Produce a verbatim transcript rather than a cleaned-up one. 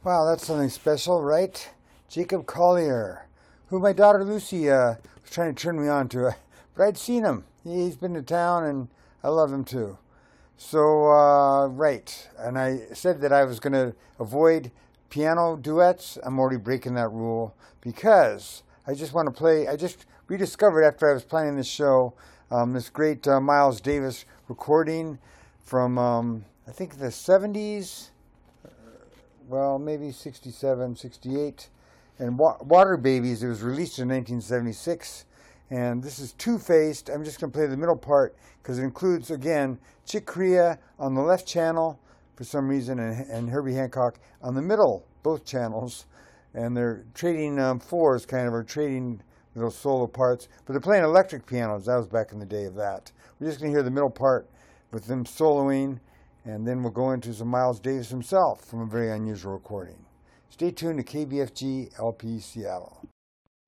Wow, that's something special, right? Jacob Collier, who my daughter Lucy uh, was trying to turn me on to. But I'd seen him. He's been to town, and I love him too. So, uh, right. And I said that I was going to avoid piano duets. I'm already breaking that rule because I just want to play. I just rediscovered after I was planning this show um, this great uh, Miles Davis recording from, um, I think, the seventies. Well, maybe sixty-seven, sixty-eight. And Wa- Water Babies, it was released in nineteen seventy-six. And this is two-faced. I'm just going to play the middle part because it includes, again, Chick Corea on the left channel for some reason and, and Herbie Hancock on the middle, both channels. And they're trading um, fours, kind of, or trading little solo parts. But they're playing electric pianos. That was back in the day of that. We're just going to hear the middle part with them soloing. And then we'll go into some Miles Davis himself from a very unusual recording. Stay tuned to K B F G L P Seattle.